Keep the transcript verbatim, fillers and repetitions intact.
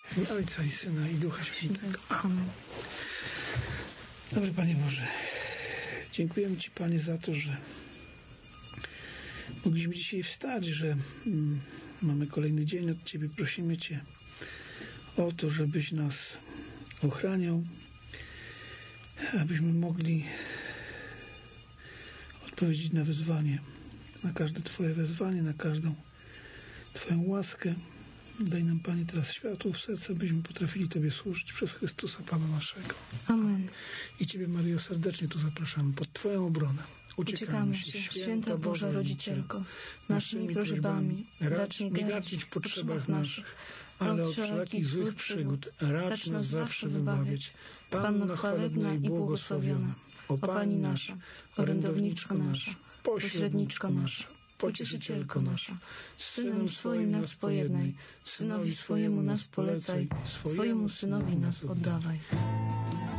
Ojca i Syna i Ducha Świętego. Amen. Dobry Panie Boże, dziękujemy Ci, Panie, za to, że mogliśmy dzisiaj wstać, że mm, mamy kolejny dzień od Ciebie. Prosimy Cię o to, żebyś nas ochraniał, abyśmy mogli odpowiedzieć na wezwanie, na każde Twoje wezwanie, na każdą Twoją łaskę. Daj nam, Panie, teraz światło w serce, byśmy potrafili Tobie służyć przez Chrystusa, Pana naszego. Amen. I Ciebie, Maryjo, serdecznie tu zapraszamy pod Twoją obronę. Uciekamy się, święta Boża Rodzicielko, naszymi prośbami, racz nie gadzić w potrzebach naszych, ale od wszelakich złych przygód racz nas zawsze wybawiać. Panno chwalebna i błogosławiona, o Pani nasza, orędowniczko nasza, pośredniczko nasza, Pocieszycielko nasza, z Synem swoim nas pojednaj, Synowi swojemu nas polecaj, swojemu Synowi nas oddawaj.